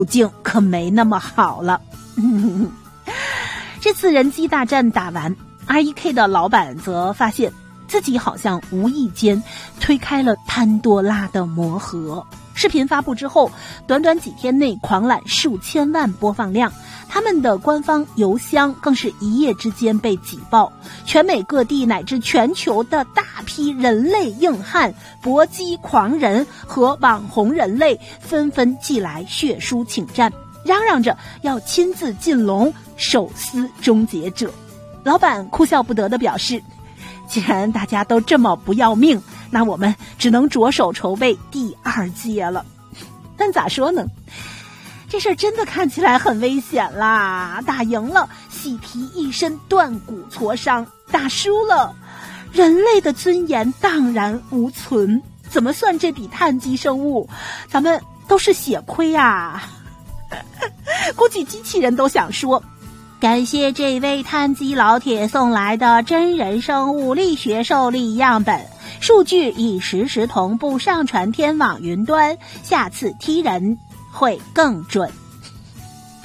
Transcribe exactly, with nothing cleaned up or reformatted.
境可没那么好了。这次人机大战打完 ，R E K 的老板则发现自己好像无意间推开了潘多拉的魔盒。视频发布之后，短短几天内狂揽数千万播放量，他们的官方邮箱更是一夜之间被挤爆，全美各地乃至全球的大批人类硬汉、搏击狂人和网红人类纷纷寄来血书请战，嚷嚷着要亲自进笼手撕终结者。老板哭笑不得地表示，既然大家都这么不要命，那我们只能着手筹备第二届了。但咋说呢，这事儿真的看起来很危险啦，打赢了喜提一身断骨挫伤，打输了人类的尊严荡然无存，怎么算这笔碳基生物咱们都是血亏啊。估计机器人都想说，感谢这位碳基老铁送来的真人生物力学受力样本，数据已实时同步上传天网云端，下次踢人会更准。